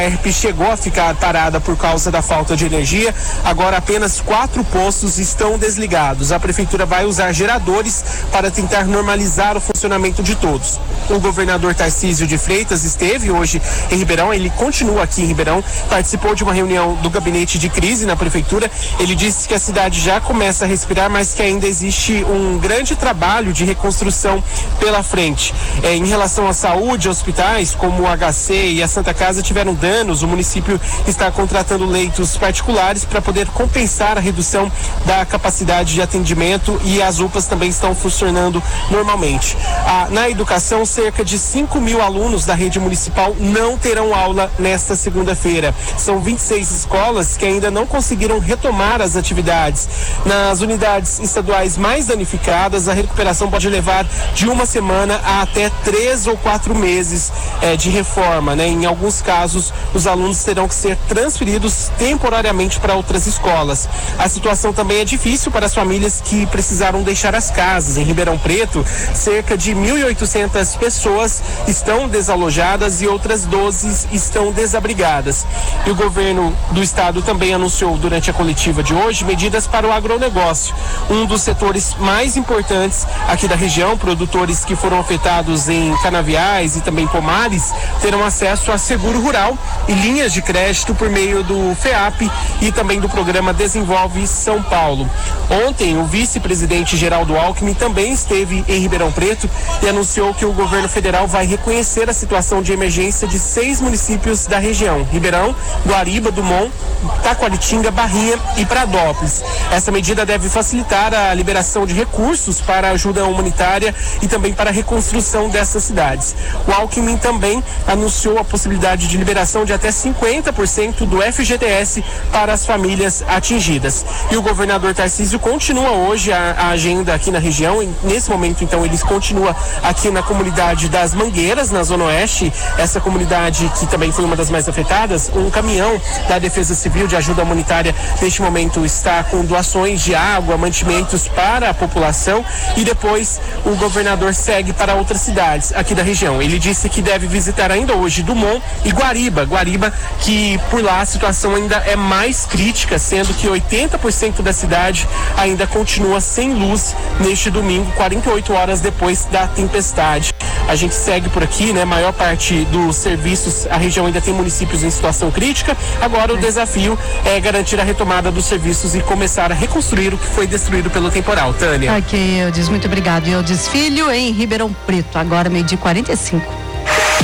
ERP chegou a ficar parada por causa da falta de energia. Agora apenas 4 postos estão desligados. A prefeitura vai usar geradores para tentar normalizar o funcionamento de todos. O governador Tarcísio de Freitas esteve hoje em Ribeirão, ele continua aqui em Ribeirão, participou de uma reunião do gabinete de crise na prefeitura. Ele disse que a cidade já começa a respirar, mas que ainda existe um grande trabalho de reconstrução pela frente. Em relação à saúde, hospitais como o HC e a Santa Casa tiveram danos. O município está contratando leitos particulares para poder compensar a redução da capacidade de atendimento e as UPAs também estão funcionando normalmente. Na educação, cerca de 5.000 alunos da rede municipal não terão aula nesta segunda-feira. São 26 escolas que ainda não conseguiram retomar as atividades. Nas unidades estaduais mais danificadas, a recuperação pode levar de 1 semana a até 3 ou 4 meses de reforma, né? Em alguns casos, os alunos terão que ser transferidos temporariamente para outras escolas. A situação também é difícil para as famílias que precisaram deixar as casas. Em Ribeirão Preto, cerca de 1.800 pessoas estão desalojadas e outras 12 estão desabrigadas. E o governo do estado também anunciou durante a coletiva de hoje medidas para o agronegócio, um dos setores mais importantes aqui da região. Produtores que foram afetados em canaviais e também pomares terão acesso a seguro rural e linhas de crédito por meio do FEAP e também do programa Desenvolve São Paulo. Ontem, o vice-presidente Geraldo Alckmin também esteve em Ribeirão Preto e anunciou que o governo federal vai reconhecer a situação de emergência de 6 municípios da região: Ribeirão, Guariba, Dumont, Taquaritinga, Barrinha e Pradópolis. Essa medida deve facilitar a liberação de recursos para ajuda humanitária e também para a reconstrução dessas cidades. O Alckmin também anunciou a possibilidade de liberação de até 50% do FGTS para as famílias atingidas. E o governador Tarcísio continua hoje a agenda aqui na região. Nesse momento, então, ele continua aqui na comunidade das Mangueiras, na Zona Oeste, essa comunidade que também foi uma das mais afetadas. Um caminhão da Defesa Civil de ajuda humanitária, neste momento, está com doações de água, mantimentos para a população, e depois o governador segue para outras cidades aqui da região. Ele disse que deve visitar ainda hoje Dumont e Guariba, que por lá a situação ainda é mais crítica, sendo que 80% da cidade ainda continua sem luz neste domingo, 48 horas depois da tempestade. A gente segue por aqui, né? Maior parte dos serviços, a região ainda tem municípios em situação crítica. Agora o desafio é garantir a retomada dos serviços e começar a reconstruir o que foi destruído pelo temporal. Tânia. Ok, Eudes, muito obrigado. Eudes Filho em Ribeirão Preto, agora 12h45.